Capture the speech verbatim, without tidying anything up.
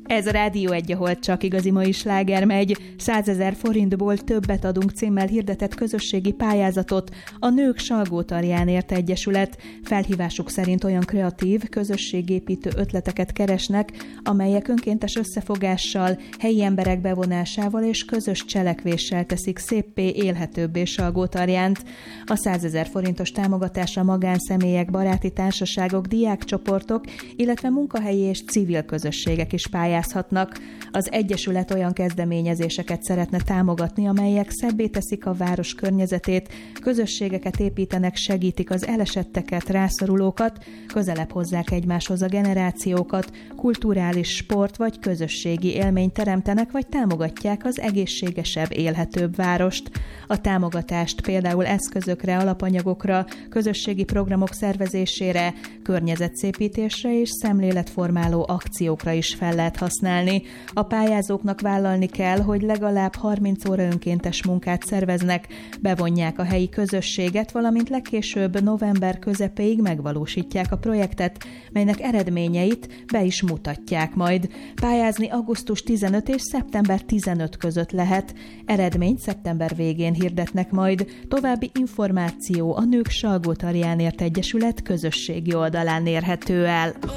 Ez a Rádió egy, ahol csak igazi mai sláger megy. százezer forintból többet adunk címmel hirdetett közösségi pályázatot a Nők Salgótarjánért Egyesület. Felhívásuk szerint olyan kreatív, közösségépítő ötleteket keresnek, amelyek önkéntes összefogással, helyi emberek bevonásával és közös cselekvéssel teszik széppé, élhetőbbé Salgótarjánt. A százezer forintos támogatásra magánszemélyek, baráti társaságok, diákcsoportok, illetve munkahelyi és civil közösségek is pályáznak. Az Egyesület olyan kezdeményezéseket szeretne támogatni, amelyek szebbé teszik a város környezetét, közösségeket építenek, segítik az elesetteket, rászorulókat, közelebb hozzák egymáshoz a generációkat, kulturális, sport vagy közösségi élményt teremtenek, vagy támogatják az egészségesebb, élhetőbb várost. A támogatást például eszközökre, alapanyagokra, közösségi programok szervezésére, környezetszépítésre és szemléletformáló akciókra is fel lehet használni. A pályázóknak vállalni kell, hogy legalább harminc óra önkéntes munkát szerveznek, bevonják a helyi közösséget, valamint legkésőbb november közepéig megvalósítják a projektet, melynek eredményeit be is mutatják majd. Pályázni augusztus tizenötödike és szeptember tizenötödike között lehet. Eredményt szeptember végén hirdetnek majd. További információ a Nők Salgótarjánért Egyesület közösségi oldalán érhető el.